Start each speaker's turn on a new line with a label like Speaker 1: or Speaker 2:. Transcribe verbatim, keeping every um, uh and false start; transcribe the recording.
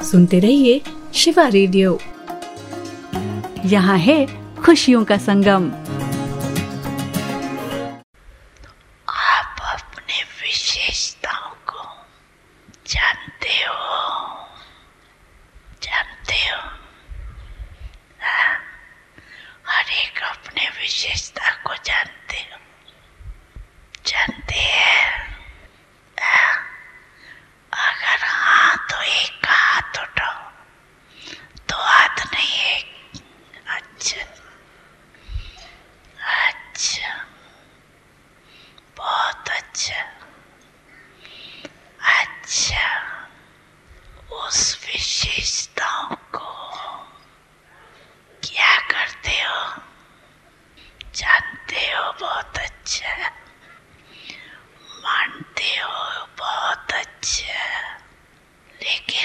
Speaker 1: सुनते रहिए शिवा रेडियो। यहाँ है खुशियों का संगम।
Speaker 2: आप अपने विशेषताओं को जानते हो, जानते हो हाँ? हर एक अपने विशेषता को जानते हो, जानते हैं हाँ? अगर हाँ तो एक हाथ उठाओ, दो हाथ नहीं एक। अच्छा अच्छा, बहुत अच्छा अच्छा। उस विशेषताओं को क्या करते हो, जानते हो, बहुत अच्छा, मानते हो, बहुत अच्छा। लेकिन